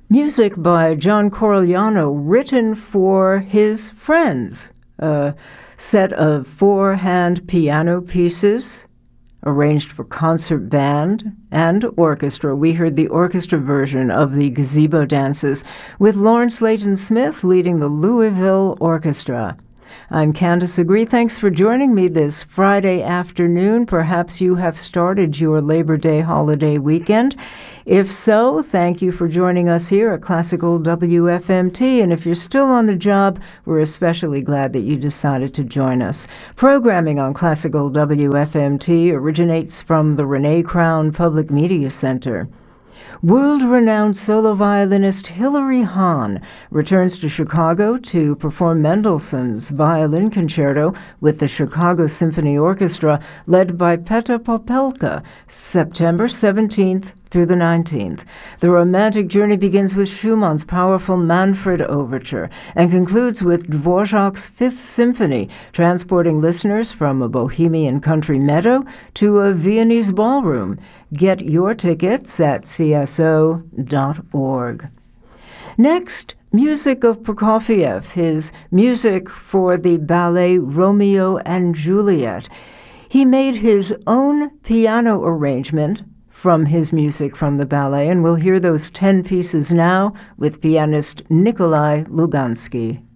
Music by John Corigliano, written for his friends. A set of 4-hand piano pieces arranged for concert band and orchestra. We heard the orchestra version of the Gazebo Dances with Lawrence Layton Smith leading the Louisville Orchestra. I'm Candace Agree. Thanks for joining me this Friday afternoon. Perhaps you have started your Labor Day holiday weekend. If so, thank you for joining us here at Classical WFMT. And if you're still on the job, we're especially glad that you decided to join us. Programming on Classical WFMT originates from the Renee Crown Public Media Center. World-renowned solo violinist Hilary Hahn returns to Chicago to perform Mendelssohn's Violin Concerto with the Chicago Symphony Orchestra, led by Petr Popelka, September 17th through the 19th. The romantic journey begins with Schumann's powerful Manfred Overture and concludes with Dvorak's Fifth Symphony, transporting listeners from a Bohemian country meadow to a Viennese ballroom. Get your tickets at cso.org. Next, music of Prokofiev, his music for the ballet Romeo and Juliet. He made his own piano arrangement from his music from the ballet, and we'll hear those 10 pieces now with pianist Nikolai Lugansky.